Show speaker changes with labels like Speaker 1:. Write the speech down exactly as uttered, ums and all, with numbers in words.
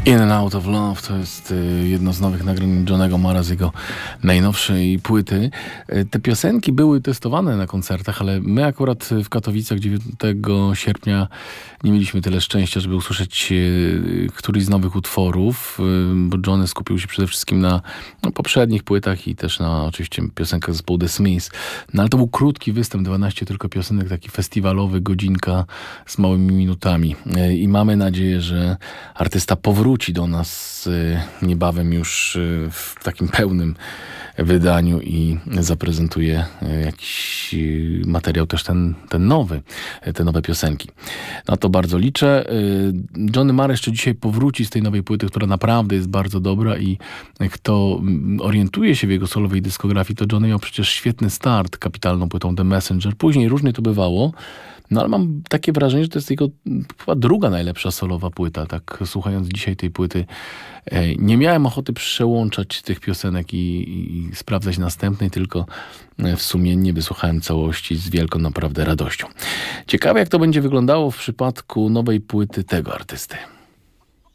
Speaker 1: In and Out of Love to jest jedno z nowych nagrań Johnego Marra z jego najnowszej płyty. Te piosenki były testowane na koncertach, ale my akurat w Katowicach dziewiątego sierpnia nie mieliśmy tyle szczęścia, żeby usłyszeć któryś z nowych utworów, bo Johnny skupił się przede wszystkim na no, poprzednich płytach i też na oczywiście piosenkach zespołu The Smiths. No ale to był krótki występ, dwanaście tylko piosenek, taki festiwalowy, godzinka z małymi minutami. I mamy nadzieję, że artysta powróci wróci do nas niebawem już w takim pełnym wydaniu i zaprezentuje jakiś materiał też ten, ten nowy, te nowe piosenki. Na to bardzo liczę. Johnny Marr jeszcze dzisiaj powróci z tej nowej płyty, która naprawdę jest bardzo dobra i kto orientuje się w jego solowej dyskografii, to Johnny miał przecież świetny start kapitalną płytą The Messenger. Później różnie to bywało. No ale mam takie wrażenie, że to jest jego chyba druga najlepsza solowa płyta. Tak słuchając dzisiaj tej płyty, nie miałem ochoty przełączać tych piosenek i, i sprawdzać następnej, tylko sumiennie wysłuchałem całości z wielką naprawdę radością. Ciekawe, jak to będzie wyglądało w przypadku nowej płyty tego artysty.